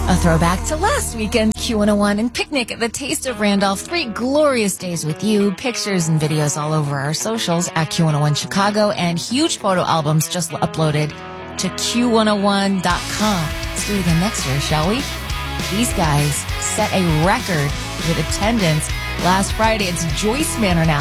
A throwback to last weekend, Q101 and Picnic at the Taste of Randolph. 3 glorious days with you. Pictures and videos all over our socials at Q101 Chicago, and huge photo albums just uploaded to Q101.com. Let's do it again next year, shall we? These guys set a record with attendance last Friday. It's Joyce Manor now.